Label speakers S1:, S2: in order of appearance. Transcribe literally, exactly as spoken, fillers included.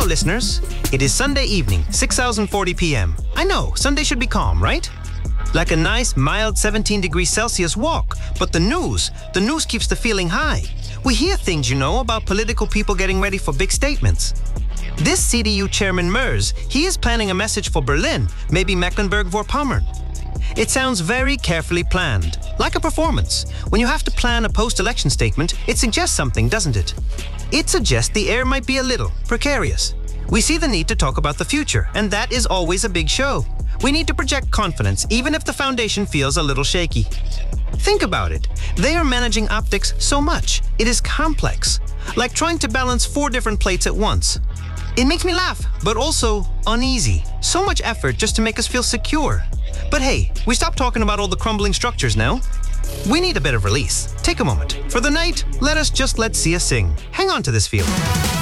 S1: Hello, listeners. It is Sunday evening, six thousand forty p m I know, Sunday should be calm, right? Like a nice, mild seventeen degrees Celsius walk. But the news, the news keeps the feeling high. We hear things, you know, about political people getting ready for big statements. This C D U chairman Merz, he is planning a message for Berlin, maybe Mecklenburg-Vorpommern. It sounds very carefully planned, like a performance. When you have to plan a post-election statement, it suggests something, doesn't it? It suggests the air might be a little precarious. We see the need to talk about the future, and that is always a big show. We need to project confidence, even if the foundation feels a little shaky. Think about it. They are managing optics so much. It is complex, like trying to balance four different plates at once. It makes me laugh, but also uneasy. So much effort just to make us feel secure. But hey, we stopped talking about all the crumbling structures now. We need a bit of release. Take a moment. For the night, let us just let Sia sing. Hang on to this feeling.